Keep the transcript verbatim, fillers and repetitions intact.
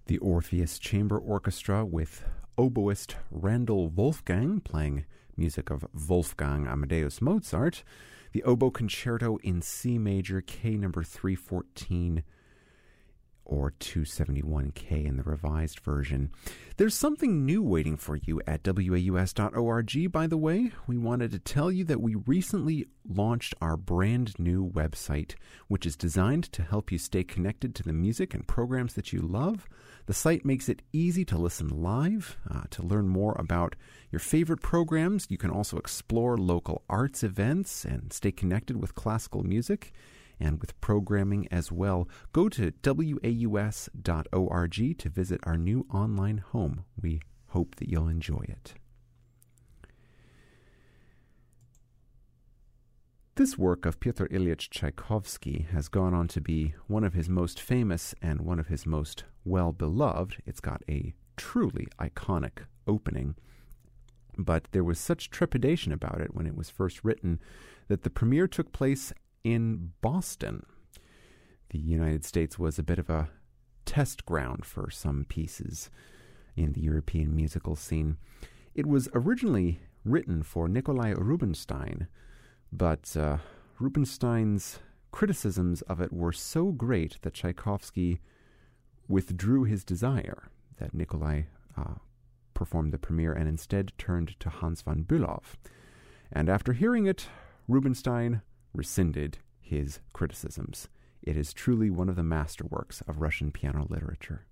The Orpheus Chamber Orchestra with oboist Randall Wolfgang playing music of Wolfgang Amadeus Mozart. The Oboe Concerto in C major, K number three fourteen, or two seventy-one K in the revised version. There's something new waiting for you at W A U S dot org, by the way. We wanted to tell you that we recently launched our brand new website, which is designed to help you stay connected to the music and programs that you love. The site makes it easy to listen live, uh, to learn more about your favorite programs. You can also explore local arts events and stay connected with classical music and with programming as well. Go to W A U S dot org to visit our new online home. We hope that you'll enjoy it. This work of Pyotr Ilyich Tchaikovsky has gone on to be one of his most famous and one of his most well-beloved. It's got a truly iconic opening, but there was such trepidation about it when it was first written that the premiere took place in Boston. The United States was a bit of a test ground for some pieces in the European musical scene. It was originally written for Nikolai Rubinstein, but uh, Rubinstein's criticisms of it were so great that Tchaikovsky withdrew his desire that Nikolai uh, performed the premiere and instead turned to Hans von Bülow. And after hearing it, Rubinstein rescinded his criticisms. It is truly one of the masterworks of Russian piano literature.